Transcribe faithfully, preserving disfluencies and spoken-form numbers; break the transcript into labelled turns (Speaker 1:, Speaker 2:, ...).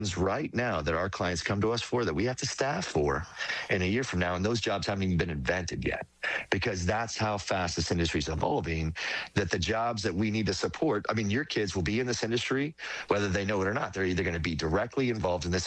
Speaker 1: right now that our clients come to us for that we have to staff for in a year from now, and those jobs haven't even been invented yet, because that's how fast this industry is evolving, that the jobs that we need to support, I mean, your kids will be in this industry whether they know it or not. They're either going to be directly involved in this